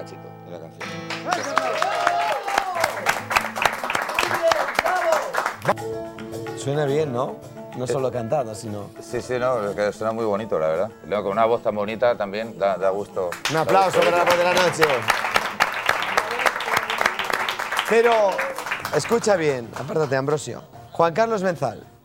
éxito de la canción. Suena bien, ¿no? No solo cantando, sino... Sí, no, es que suena muy bonito, la verdad. Luego, con una voz tan bonita también da gusto. Un aplauso para la voz de la noche. Pero, escucha bien, apártate, Ambrosio. Juan Carlos Benzal.